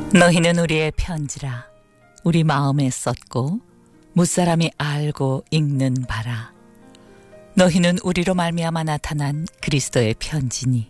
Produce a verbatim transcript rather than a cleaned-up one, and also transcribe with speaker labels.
Speaker 1: 너희는 우리의 편지라 우리 마음에 썼고 무사람이 알고 읽는 바라. 너희는 우리로 말미암아 나타난 그리스도의 편지니